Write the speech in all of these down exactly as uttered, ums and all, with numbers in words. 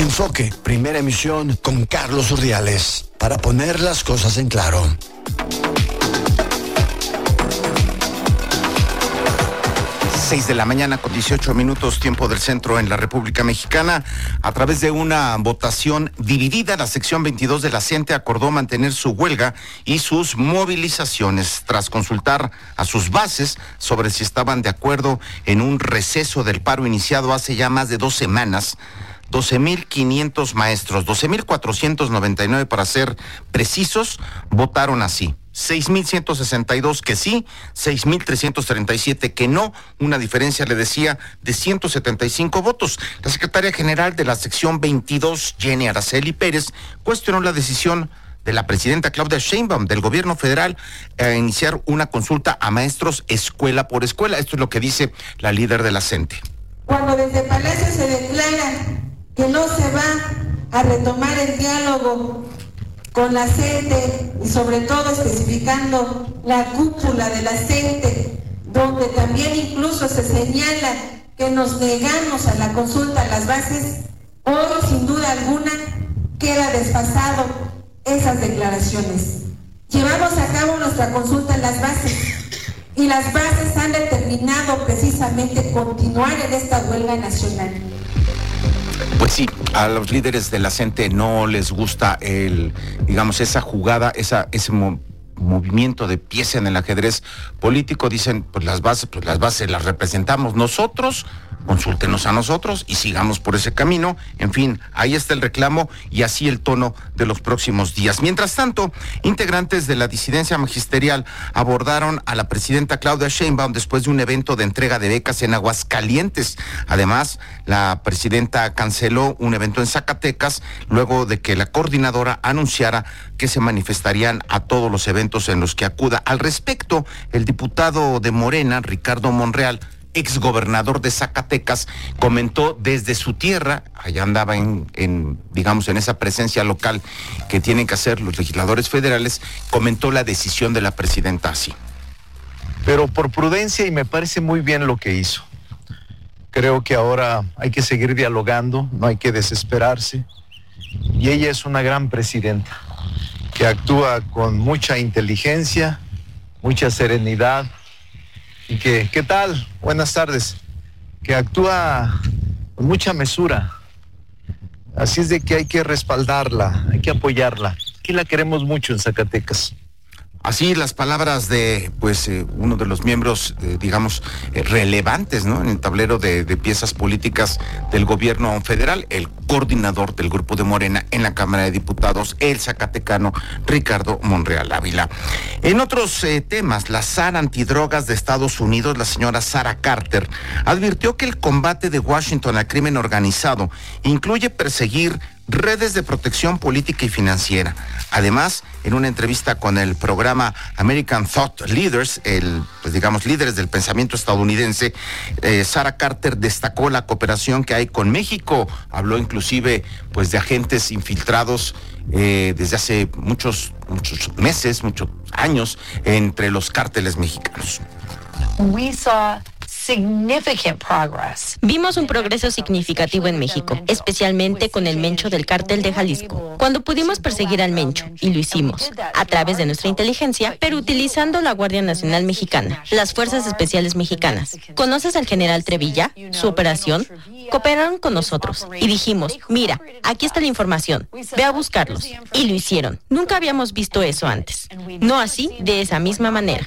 Enfoque, primera emisión con Carlos Urdiales, para poner las cosas en claro. seis de la mañana con dieciocho minutos, tiempo del centro en la República Mexicana. A través de una votación dividida, la sección veintidós de la CENTE acordó mantener su huelga y sus movilizaciones tras consultar a sus bases sobre si estaban de acuerdo en un receso del paro iniciado hace ya más de dos semanas. doce mil quinientos maestros, doce mil cuatrocientos noventa y nueve para ser precisos, votaron así. seis mil ciento sesenta y dos que sí, seis mil trescientos treinta y siete que no, una diferencia, le decía, de ciento setenta y cinco votos. La secretaria general de la sección veintidós, Jenny Araceli Pérez, cuestionó la decisión de la presidenta Claudia Sheinbaum del gobierno federal a iniciar una consulta a maestros escuela por escuela. Esto es lo que dice la líder de la CENTE. Cuando desde Palacio se declara que no se va a retomar el diálogo con la CENTE y sobre todo especificando la cúpula de la CENTE, donde también incluso se señala que nos negamos a la consulta a las bases, hoy sin duda alguna queda desfasado esas declaraciones. Llevamos a cabo nuestra consulta en las bases y las bases han determinado precisamente continuar en esta huelga nacional. Pues sí, a los líderes de la CENTE no les gusta el, digamos, esa jugada, esa, ese mo- movimiento de pieza en el ajedrez político. Dicen, pues las bases, pues las bases las representamos nosotros, consúltenos a nosotros y sigamos por ese camino. En fin, ahí está el reclamo y así el tono de los próximos días. Mientras tanto, integrantes de la disidencia magisterial abordaron a la presidenta Claudia Sheinbaum después de un evento de entrega de becas en Aguascalientes. Además, la presidenta canceló un evento en Zacatecas luego de que la coordinadora anunciara que se manifestarían a todos los eventos en los que acuda. Al respecto, el diputado de Morena, Ricardo Monreal, exgobernador de Zacatecas, comentó desde su tierra, allá andaba en, en, digamos, en esa presencia local que tienen que hacer los legisladores federales, comentó la decisión de la presidenta así. Pero por prudencia, y me parece muy bien lo que hizo. Creo que ahora hay que seguir dialogando, no hay que desesperarse. Y ella es una gran presidenta, que actúa con mucha inteligencia, mucha serenidad, y que, ¿qué tal? Buenas tardes. Que actúa con mucha mesura. Así es de que hay que respaldarla, hay que apoyarla. Aquí la queremos mucho en Zacatecas. Así las palabras de, pues, eh, uno de los miembros, eh, digamos, eh, relevantes, ¿no?, en el tablero de, de piezas políticas del gobierno federal, el coordinador del grupo de Morena en la Cámara de Diputados, el zacatecano Ricardo Monreal Ávila. En otros eh, temas, la SAR antidrogas de Estados Unidos, la señora Sarah Carter, advirtió que el combate de Washington al crimen organizado incluye perseguir redes de protección política y financiera. Además, en una entrevista con el programa American Thought Leaders, el, pues digamos, líderes del pensamiento estadounidense, eh, Sarah Carter destacó la cooperación que hay con México. Habló inclusive, pues, de agentes infiltrados eh, desde hace muchos, muchos meses, muchos años, entre los cárteles mexicanos. We saw significant progress. Vimos un progreso significativo en México, especialmente con el Mencho del Cártel de Jalisco. Cuando pudimos perseguir al Mencho, y lo hicimos, a través de nuestra inteligencia, pero utilizando la Guardia Nacional Mexicana, las Fuerzas Especiales Mexicanas. ¿Conoces al general Trevilla? Su operación. Cooperaron con nosotros y dijimos, mira, aquí está la información, ve a buscarlos. Y lo hicieron. Nunca habíamos visto eso antes. No así, de esa misma manera.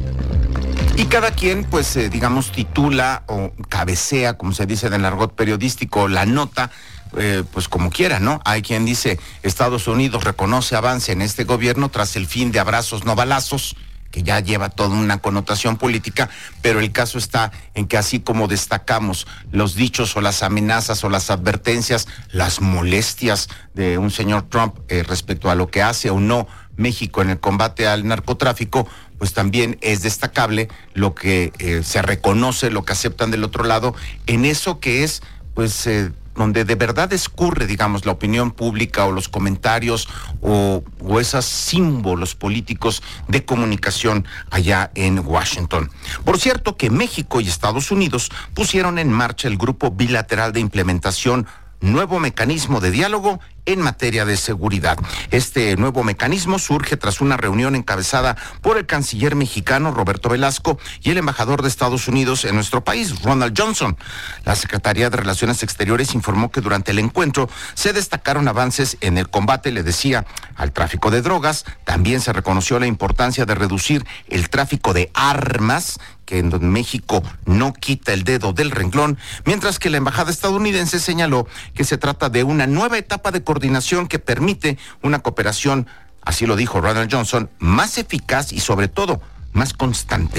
Y cada quien, pues, eh, digamos, titula o cabecea, como se dice en el argot periodístico, la nota, eh, pues como quiera, ¿no? Hay quien dice, Estados Unidos reconoce avance en este gobierno tras el fin de abrazos no balazos, que ya lleva toda una connotación política, pero el caso está en que así como destacamos los dichos o las amenazas o las advertencias, las molestias de un señor Trump eh, respecto a lo que hace o no México en el combate al narcotráfico, pues también es destacable lo que eh, se reconoce, lo que aceptan del otro lado, en eso que es, pues, eh, donde de verdad escurre, digamos, la opinión pública o los comentarios o, o esos símbolos políticos de comunicación allá en Washington. Por cierto que México y Estados Unidos pusieron en marcha el Grupo Bilateral de Implementación nuevo mecanismo de diálogo en materia de seguridad. Este nuevo mecanismo surge tras una reunión encabezada por el canciller mexicano Roberto Velasco y el embajador de Estados Unidos en nuestro país, Ronald Johnson. La Secretaría de Relaciones Exteriores informó que durante el encuentro se destacaron avances en el combate, le decía, al tráfico de drogas. También se reconoció la importancia de reducir el tráfico de armas, que en México no quita el dedo del renglón, mientras que la embajada estadounidense señaló que se trata de una nueva etapa de coordinación que permite una cooperación, así lo dijo Ronald Johnson, más eficaz y sobre todo más constante.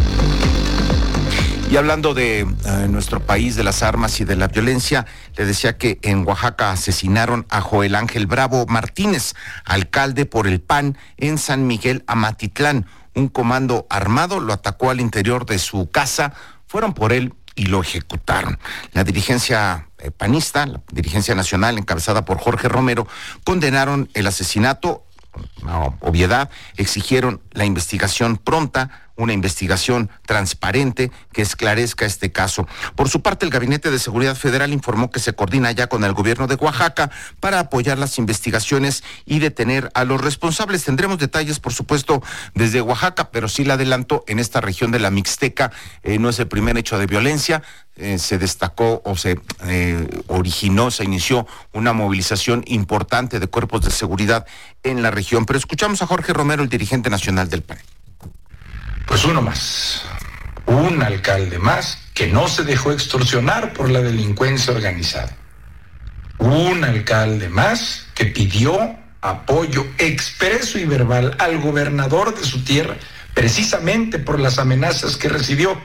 Y hablando de uh, nuestro país, de las armas y de la violencia, le decía que en Oaxaca asesinaron a Joel Ángel Bravo Martínez, alcalde por el P A N en San Miguel Amatitlán. Un comando armado lo atacó al interior de su casa, fueron por él y lo ejecutaron. La dirigencia eh, panista, la dirigencia nacional encabezada por Jorge Romero, condenaron el asesinato, una obviedad, exigieron la investigación pronta, una investigación transparente que esclarezca este caso. Por su parte, el Gabinete de Seguridad Federal informó que se coordina ya con el gobierno de Oaxaca para apoyar las investigaciones y detener a los responsables. Tendremos detalles, por supuesto, desde Oaxaca, pero sí le adelanto, en esta región de la Mixteca eh, no es el primer hecho de violencia. Eh, se destacó o se eh, originó, se inició una movilización importante de cuerpos de seguridad en la región. Pero escuchamos a Jorge Romero, el dirigente nacional del P A N. Pues uno más, un alcalde más que no se dejó extorsionar por la delincuencia organizada. Un alcalde más que pidió apoyo expreso y verbal al gobernador de su tierra, precisamente por las amenazas que recibió.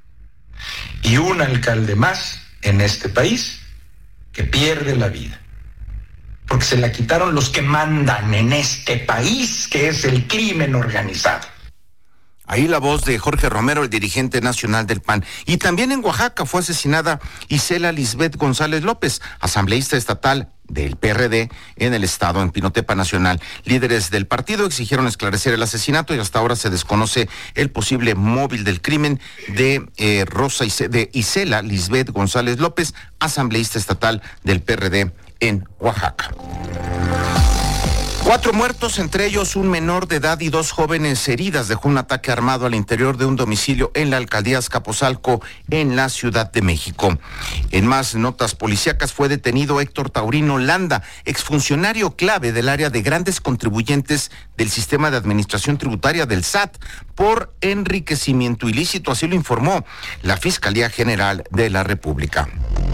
Y un alcalde más en este país que pierde la vida, porque se la quitaron los que mandan en este país, que es el crimen organizado. Ahí la voz de Jorge Romero, el dirigente nacional del P A N. Y también en Oaxaca fue asesinada Isela Lisbeth González López, asambleísta estatal del P R D en el estado, en Pinotepa Nacional. Líderes del partido exigieron esclarecer el asesinato y hasta ahora se desconoce el posible móvil del crimen de eh, Rosa Ise- de Isela Lisbeth González López, asambleísta estatal del P R D en Oaxaca. Cuatro muertos, entre ellos un menor de edad y dos jóvenes heridas, dejó un ataque armado al interior de un domicilio en la alcaldía Azcapotzalco, en la Ciudad de México. En más notas policíacas, fue detenido Héctor Taurino Landa, exfuncionario clave del área de grandes contribuyentes del sistema de administración tributaria del S A T, por enriquecimiento ilícito, así lo informó la Fiscalía General de la República.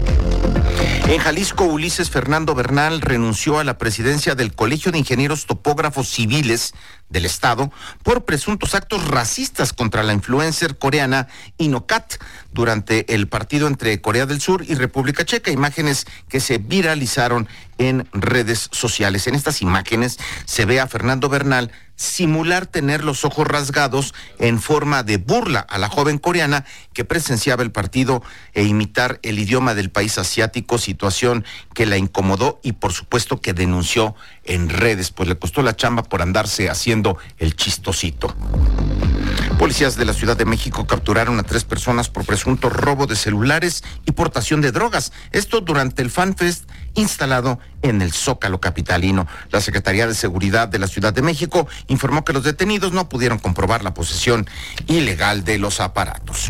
En Jalisco, Ulises Fernando Bernal renunció a la presidencia del Colegio de Ingenieros Topógrafos Civiles del Estado por presuntos actos racistas contra la influencer coreana Inokat durante el partido entre Corea del Sur y República Checa, imágenes que se viralizaron en redes sociales. En estas imágenes se ve a Fernando Bernal simular tener los ojos rasgados en forma de burla a la joven coreana que presenciaba el partido e imitar el idioma del país asiático, situación que la incomodó y por supuesto que denunció en redes, pues le costó la chamba por andarse haciendo el chistosito. Policías de la Ciudad de México capturaron a tres personas por presunto robo de celulares y portación de drogas. Esto durante el FanFest instalado en el Zócalo capitalino. La Secretaría de Seguridad de la Ciudad de México informó que los detenidos no pudieron comprobar la posesión ilegal de los aparatos.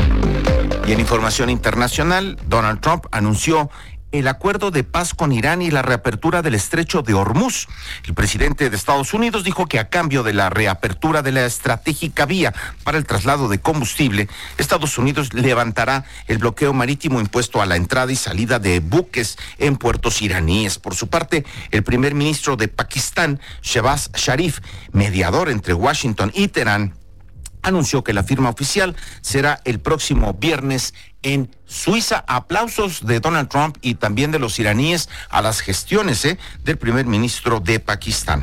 Y en información internacional, Donald Trump anunció el acuerdo de paz con Irán y la reapertura del estrecho de Hormuz. El presidente de Estados Unidos dijo que a cambio de la reapertura de la estratégica vía para el traslado de combustible, Estados Unidos levantará el bloqueo marítimo impuesto a la entrada y salida de buques en puertos iraníes. Por su parte, el primer ministro de Pakistán, Shehbaz Sharif, mediador entre Washington y Teherán, anunció que la firma oficial será el próximo viernes en Suiza. Aplausos de Donald Trump y también de los iraníes a las gestiones eh, del primer ministro de Pakistán.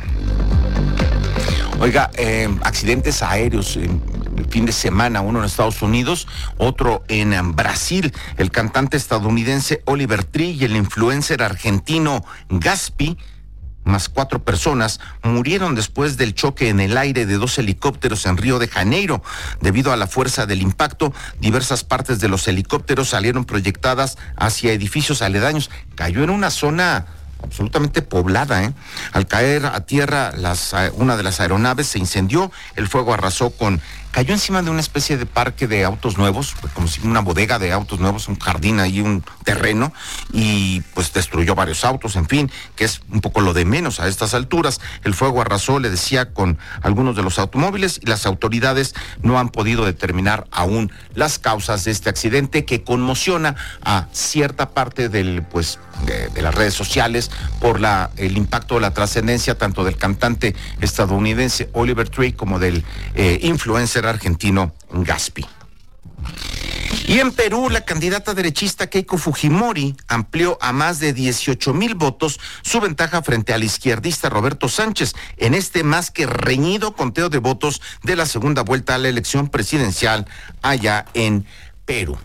Oiga, eh, accidentes aéreos en el fin de semana, uno en Estados Unidos, otro en, en Brasil. El cantante estadounidense Oliver Tree y el influencer argentino Gaspi más cuatro personas murieron después del choque en el aire de dos helicópteros en Río de Janeiro. Debido a la fuerza del impacto, diversas partes de los helicópteros salieron proyectadas hacia edificios aledaños. Cayó en una zona absolutamente poblada, ¿eh? Al caer a tierra, las, una de las aeronaves se incendió, el fuego arrasó con... Cayó encima de una especie de parque de autos nuevos, como si una bodega de autos nuevos, un jardín ahí, un terreno, y pues destruyó varios autos, en fin, que es un poco lo de menos a estas alturas. El fuego arrasó, le decía, con algunos de los automóviles, y las autoridades no han podido determinar aún las causas de este accidente que conmociona a cierta parte del, pues, de, de las redes sociales por la, el impacto de la trascendencia tanto del cantante estadounidense Oliver Tree como del eh, influencer argentino Gaspi. Y en Perú, la candidata derechista Keiko Fujimori amplió a más de dieciocho mil votos su ventaja frente al izquierdista Roberto Sánchez en este más que reñido conteo de votos de la segunda vuelta a la elección presidencial allá en Perú.